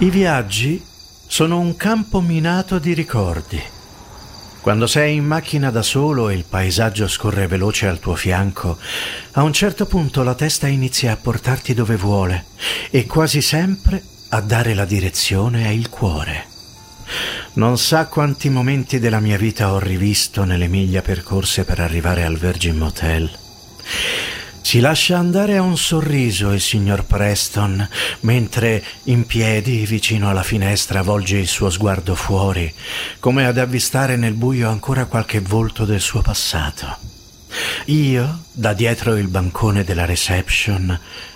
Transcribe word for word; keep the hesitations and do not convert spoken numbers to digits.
I viaggi sono un campo minato di ricordi. Quando sei in macchina da solo e il paesaggio scorre veloce al tuo fianco, a un certo punto la testa inizia a portarti dove vuole e quasi sempre a dare la direzione è il cuore. Non sa quanti momenti della mia vita ho rivisto nelle miglia percorse per arrivare al Virgin Motel. Si lascia andare a un sorriso il signor Preston, mentre in piedi vicino alla finestra volge il suo sguardo fuori, come ad avvistare nel buio ancora qualche volto del suo passato. Io, da dietro il bancone della reception,